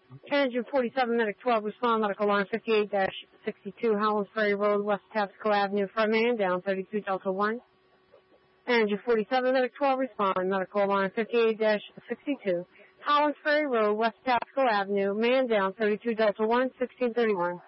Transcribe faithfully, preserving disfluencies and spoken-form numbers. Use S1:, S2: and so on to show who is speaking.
S1: Engine forty-seven, Medic twelve, respond, medical line fifty-eight dash sixty-two, Howlands Ferry Road, West Tapsco Avenue, front man down, thirty-two Delta one. Engine forty-seven, Medic twelve, respond, medical line fifty-eight dash sixty-two, Howlands Ferry Road, West Tapsco Avenue, man down, thirty-two Delta one, sixteen thirty-one.